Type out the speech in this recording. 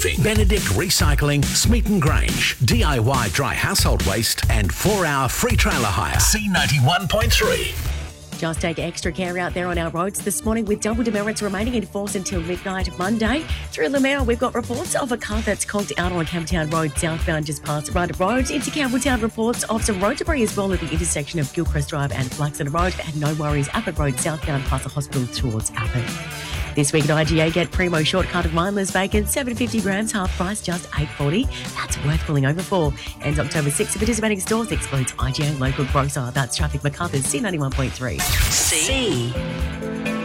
Benedict Recycling, Smeaton Grange, DIY dry household waste and 4-hour free trailer hire. C91.3. Just take extra care out there on our roads this morning with double demerits remaining in force until midnight Monday. Through Lamera, we've got reports of a car that's conked out on Campbelltown Road southbound just past Ryder Road. Into Campbelltown, reports of some road debris as well at the intersection of Gilchrist Drive and Flaxon Road. And no worries, Appin Road southbound past the hospital towards Appin. This week at IGA, get Primo shortcut of mindless bacon, 750 grams, half price, just $8.40. That's worth pulling over for. Ends October 6th. Participating stores excludes IGA local grocer. That's Traffic MacArthur's C91.3. C.